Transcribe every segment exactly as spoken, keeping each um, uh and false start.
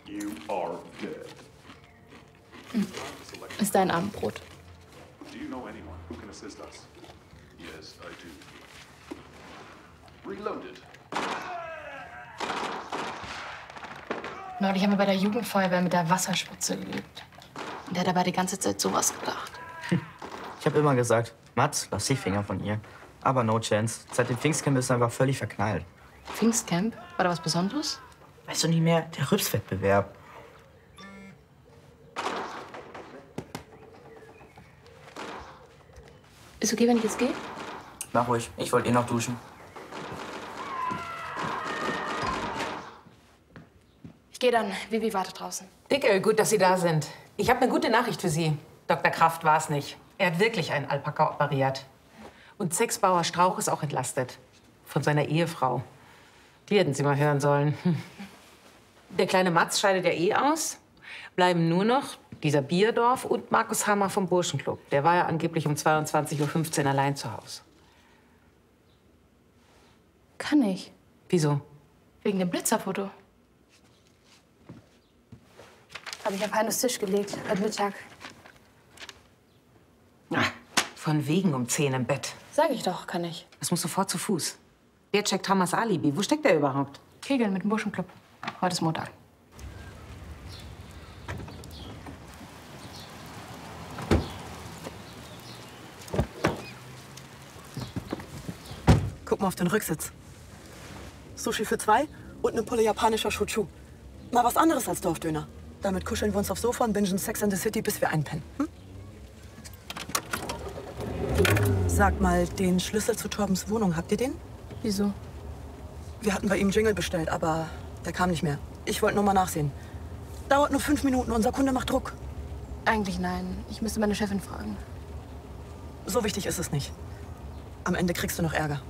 You are dead. Hm. Ist dein Abendbrot. Do you know anyone who can assist us? Yes, I do. Reloaded. Neulich haben wir bei der Jugendfeuerwehr mit der Wasserspritze geübt. Und der hat dabei die ganze Zeit sowas gedacht. Ich habe immer gesagt, Mats, lass die Finger von ihr. Aber no chance. Seit dem Pfingstcamp ist er einfach völlig verknallt. Pfingstcamp? War da was Besonderes? Weißt du nicht mehr, der Rübswettbewerb. Ist okay, wenn ich jetzt gehe? Mach ruhig, ich wollte eh noch duschen. Ich gehe dann. Vivi wartet draußen. Dicke, gut, dass Sie da sind. Ich habe eine gute Nachricht für Sie. Doktor Kraft war es nicht. Er hat wirklich einen Alpaka operiert. Und Sexbauer Strauch ist auch entlastet. Von seiner Ehefrau. Die hätten Sie mal hören sollen. Der kleine Mats scheidet ja eh aus. Bleiben nur noch dieser Bierdorf und Markus Hammer vom Burschenclub. Der war ja angeblich um zweiundzwanzig Uhr fünfzehn allein zu Hause. Kann ich. Wieso? Wegen dem Blitzerfoto. Habe ich auf Heinos Tisch gelegt, heute Mittag. Ah, von wegen um zehn im Bett. Sag ich doch, kann ich. Das muss sofort zu Fuß. Wer checkt Hammers Alibi? Wo steckt er überhaupt? Kegeln mit dem Burschenclub. Heute ist Montag. Guck mal auf den Rücksitz. Sushi für zwei und eine Pulle japanischer Shochu. Mal was anderes als Dorfdöner. Damit kuscheln wir uns aufs Sofa und bingen Sex and the City, bis wir einpennen. Hm? Sag mal, den Schlüssel zu Torbens Wohnung, habt ihr den? Wieso? Wir hatten bei ihm Jingle bestellt, aber der kam nicht mehr. Ich wollte nur mal nachsehen. Dauert nur fünf Minuten, unser Kunde macht Druck. Eigentlich nein. Ich müsste meine Chefin fragen. So wichtig ist es nicht. Am Ende kriegst du noch Ärger.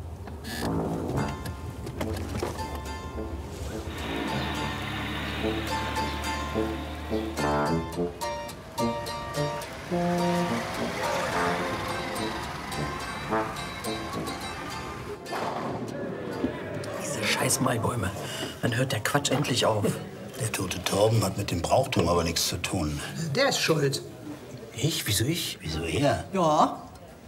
Diese scheiß Maibäume. Wann hört der Quatsch endlich auf? Der tote Torben hat mit dem Brauchtum aber nichts zu tun. Der ist schuld. Ich? Wieso ich? Wieso er? Ja.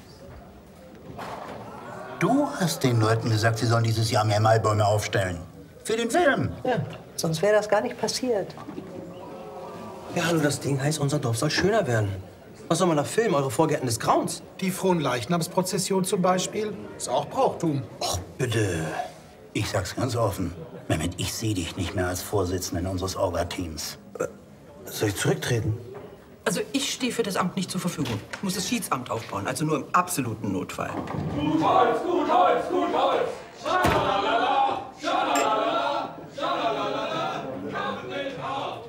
Du hast den Leuten gesagt, sie sollen dieses Jahr mehr Maibäume aufstellen. Für den Film. Ja, sonst wäre das gar nicht passiert. Ja, hallo, das Ding heißt, unser Dorf soll schöner werden. Was soll man da filmen? Eure Vorgärten des Grauens? Die Fronleichnamsprozession zum Beispiel ist auch Brauchtum. Ach, bitte. Ich sag's ganz offen. Mehmet, ich sehe dich nicht mehr als Vorsitzenden unseres Orga-Teams. Äh, soll ich zurücktreten? Also ich stehe für das Amt nicht zur Verfügung. Ich muss das Schiedsamt aufbauen, also nur im absoluten Notfall. Gut Holz, gut Holz, gut Holz! Schalalala, schalalala, schalalala, kommt mit auf!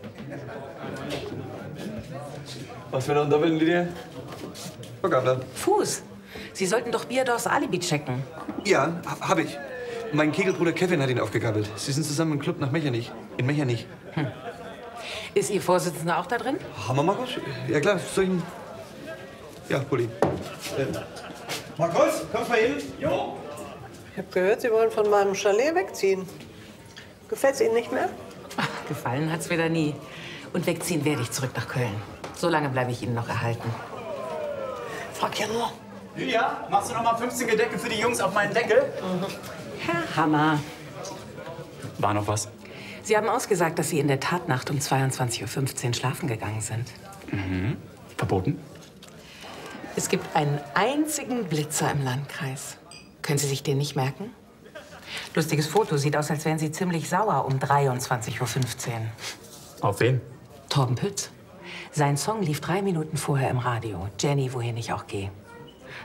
Was für ein Unterwinden, Lydia? Frau Gabler. Fuß. Sie sollten doch Bierdors Alibi checken. Ja, ha- hab ich. Mein Kegelbruder Kevin hat ihn aufgegabelt. Sie sind zusammen im Club nach Mechernich. In Mechernich. Hm. Ist Ihr Vorsitzender auch da drin? Hammer, Markus? Ja klar, soll ich ihn... Ja, Pulli. Äh. Markus, kommst mal hin? Jo. Ich habe gehört, Sie wollen von meinem Chalet wegziehen. Gefällt's Ihnen nicht mehr? Ach, gefallen hat's wieder nie. Und wegziehen werde ich zurück nach Köln. So lange bleibe ich Ihnen noch erhalten. Frag ja nur. Lydia, machst du noch mal fünfzehn Gedecke für die Jungs auf meinen Deckel? Mhm. Herr Hammer. War noch was? Sie haben ausgesagt, dass Sie in der Tatnacht um zweiundzwanzig Uhr fünfzehn schlafen gegangen sind. Mhm. Verboten? Es gibt einen einzigen Blitzer im Landkreis. Können Sie sich den nicht merken? Lustiges Foto. Sieht aus, als wären Sie ziemlich sauer um dreiundzwanzig Uhr fünfzehn. Auf wen? Torben Pütz. Sein Song lief drei Minuten vorher im Radio. Jenny, wohin ich auch gehe.